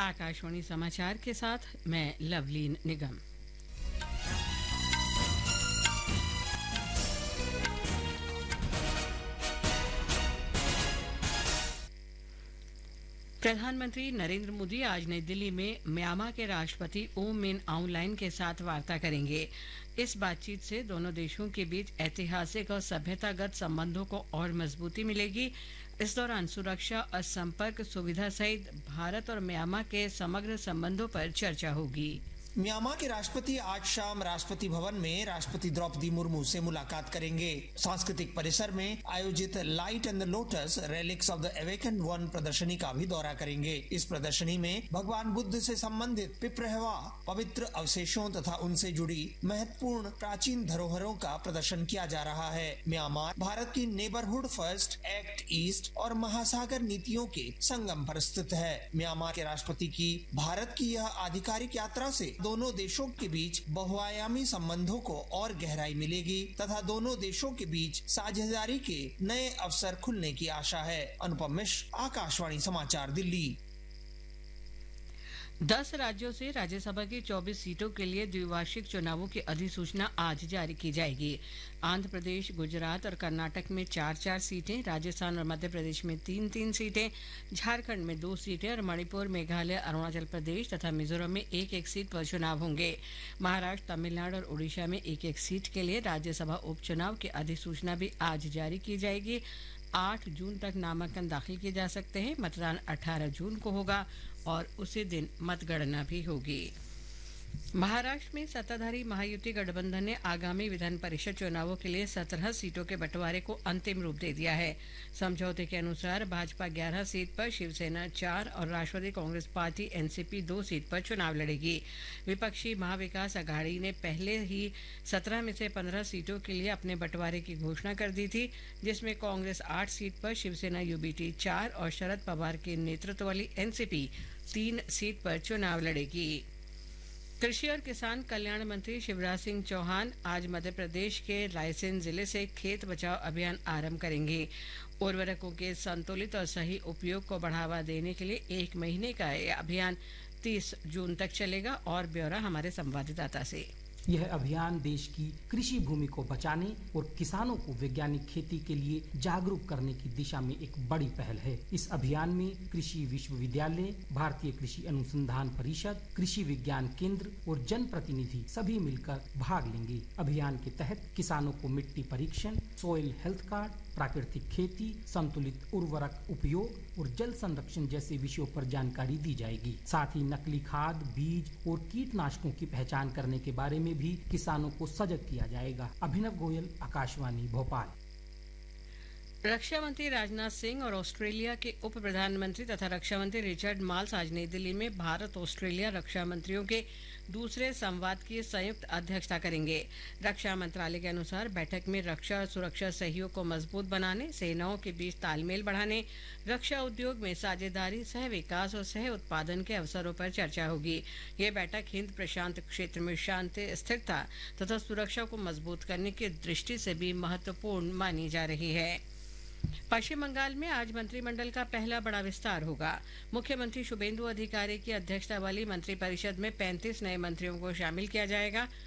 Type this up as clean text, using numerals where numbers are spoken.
आकाशवाणी समाचार के साथ मैं लवलीन निगम। प्रधानमंत्री नरेंद्र मोदी आज नई दिल्ली में म्यांमार के राष्ट्रपति ऊ मिन आउंग लाइन के साथ वार्ता करेंगे। इस बातचीत से दोनों देशों के बीच ऐतिहासिक और सभ्यतागत संबंधों को और मजबूती मिलेगी। इस दौरान सुरक्षा और संपर्क सुविधा सहित भारत और म्यांमार के समग्र संबंधों पर चर्चा होगी। म्यांमार के राष्ट्रपति आज शाम राष्ट्रपति भवन में राष्ट्रपति द्रौपदी मुर्मू से मुलाकात करेंगे। सांस्कृतिक परिसर में आयोजित light and the lotus relics of the awakened वन प्रदर्शनी का भी दौरा करेंगे। इस प्रदर्शनी में भगवान बुद्ध से संबंधित पिपरहवा पवित्र अवशेषों तथा उनसे जुड़ी महत्वपूर्ण प्राचीन धरोहरों का प्रदर्शन किया जा रहा है। म्यांमार भारत की नेबरहुड फर्स्ट, एक्ट ईस्ट और महासागर नीतियों के संगम पर स्थित है। म्यांमार के राष्ट्रपति की भारत की यह आधिकारिक यात्रा से दोनों देशों के बीच बहुआयामी संबंधों को और गहराई मिलेगी तथा दोनों देशों के बीच साझेदारी के नए अवसर खुलने की आशा है। अनुपम मिश्र, आकाशवाणी समाचार, दिल्ली। 10 राज्यों से राज्यसभा की 24 सीटों के लिए द्विवार्षिक चुनावों की अधिसूचना आज जारी की जाएगी। आंध्र प्रदेश, गुजरात और कर्नाटक में 4-4 सीटें, राजस्थान और मध्य प्रदेश में 3-3 सीटें, झारखंड में 2 सीटें और मणिपुर, मेघालय, अरुणाचल प्रदेश तथा मिजोरम में 1-1 सीट पर चुनाव होंगे। महाराष्ट्र, तमिलनाडु और उड़ीसा में 1-1 सीट के लिए राज्यसभा उपचुनाव की अधिसूचना भी आज जारी की जाएगी। 8 जून तक नामांकन दाखिल किए जा सकते हैं। मतदान 18 जून को होगा और उसी दिन मतगणना भी होगी। महाराष्ट्र में सत्ताधारी महायुति गठबंधन ने आगामी विधान परिषद चुनावों के लिए 17 सीटों के बंटवारे को अंतिम रूप दे दिया है। समझौते के अनुसार भाजपा 11 सीट पर, शिवसेना 4 और राष्ट्रवादी कांग्रेस पार्टी एनसीपी 2 सीट पर चुनाव लड़ेगी। विपक्षी महाविकास अघाड़ी ने पहले ही 17 में से 15 सीटों के लिए अपने बंटवारे की घोषणा कर दी थी, जिसमें कांग्रेस 8 सीट पर, शिवसेना यूबीटी 4 और शरद पवार के नेतृत्व वाली एनसीपी 3 सीट पर चुनाव लड़ेगी। कृषि और किसान कल्याण मंत्री शिवराज सिंह चौहान आज मध्य प्रदेश के रायसेन जिले से खेत बचाओ अभियान आरंभ करेंगे। उर्वरकों के संतुलित और सही उपयोग को बढ़ावा देने के लिए 1 महीने का यह अभियान 30 जून तक चलेगा। और ब्यौरा हमारे संवाददाता से। यह अभियान देश की कृषि भूमि को बचाने और किसानों को वैज्ञानिक खेती के लिए जागरूक करने की दिशा में एक बड़ी पहल है। इस अभियान में कृषि विश्वविद्यालय, भारतीय कृषि अनुसंधान परिषद, कृषि विज्ञान केंद्र और जनप्रतिनिधि सभी मिलकर भाग लेंगे। अभियान के तहत किसानों को मिट्टी परीक्षण, सॉइल हेल्थ कार्ड, प्राकृतिक खेती, संतुलित उर्वरक उपयोग और जल संरक्षण जैसे विषयों पर जानकारी दी जाएगी। साथ ही नकली खाद, बीज और कीटनाशकों की पहचान करने के बारे में भी किसानों को सजग किया जाएगा। अभिनव गोयल, आकाशवाणी, भोपाल। रक्षा मंत्री राजनाथ सिंह और ऑस्ट्रेलिया के उप प्रधानमंत्री तथा रक्षा मंत्री रिचर्ड माल्स आज नई दिल्ली में भारत ऑस्ट्रेलिया रक्षा मंत्रियों के दूसरे संवाद की संयुक्त अध्यक्षता करेंगे। रक्षा मंत्रालय के अनुसार बैठक में रक्षा और सुरक्षा सहयोग को मजबूत बनाने, सेनाओं के बीच तालमेल बढ़ाने, रक्षा उद्योग में साझेदारी, सह विकास और सह उत्पादन के अवसरों पर चर्चा होगी। ये बैठक हिंद प्रशांत क्षेत्र में शांति, स्थिरता तथा सुरक्षा को मजबूत करने की दृष्टि से भी महत्वपूर्ण मानी जा रही है। पश्चिम बंगाल में आज मंत्रिमंडल का पहला बड़ा विस्तार होगा। मुख्यमंत्री शुभेंदु अधिकारी की अध्यक्षता वाली मंत्रिपरिषद में 35 नए मंत्रियों को शामिल किया जाएगा।